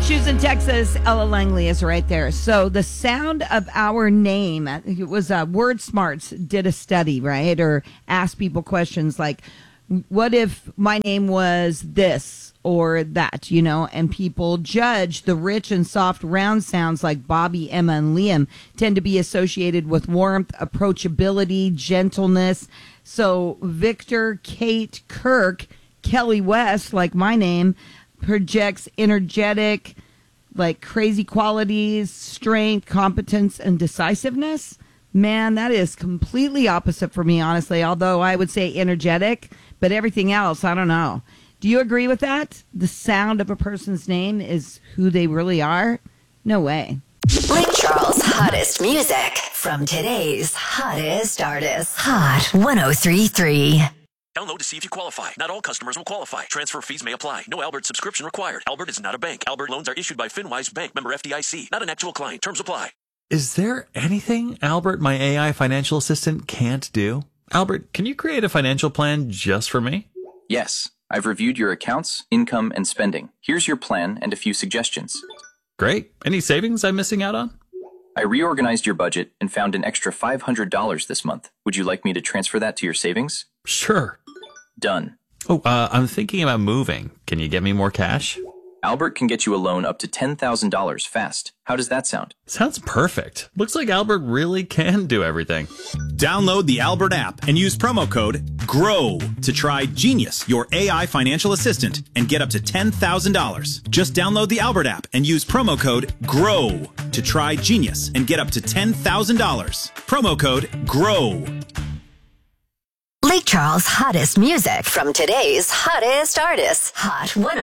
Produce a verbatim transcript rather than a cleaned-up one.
Houston, Texas. Ella Langley is right there. So the sound of our name, it was uh, Word Smarts did a study, right? Or asked people questions like, what if my name was this or that, you know? And people judge the rich and soft round sounds like Bobby, Emma, and Liam tend to be associated with warmth, approachability, gentleness. So Victor, Kate, Kirk, Kelly West, like my name, projects energetic, like crazy qualities, strength, competence, and decisiveness. Man, that is completely opposite for me, honestly, although I would say energetic, but everything else, I don't know. Do you agree with that? The sound of a person's name is who they really are? No way. Lake Charles' hottest music from today's hottest artists. Hot one oh three point three. Download to see if you qualify. Not all customers will qualify. Transfer fees may apply. No Albert subscription required. Albert is not a bank. Albert loans are issued by FinWise Bank, member F D I C. Not an actual client. Terms apply. Is there anything Albert, my A I financial assistant, can't do? Albert, can you create a financial plan just for me? Yes. I've reviewed your accounts, income, and spending. Here's your plan and a few suggestions. Great. Any savings I'm missing out on? I reorganized your budget and found an extra five hundred dollars this month. Would you like me to transfer that to your savings? Sure. Done. Oh, uh, I'm thinking about moving. Can you get me more cash? Albert can get you a loan up to ten thousand dollars fast. How does that sound? Sounds perfect. Looks like Albert really can do everything. Download the Albert app and use promo code GROW to try Genius, your A I financial assistant, and get up to ten thousand dollars. Just download the Albert app and use promo code GROW to try Genius and get up to ten thousand dollars. Promo code GROW. Lake Charles' hottest music from today's hottest artists. Hot one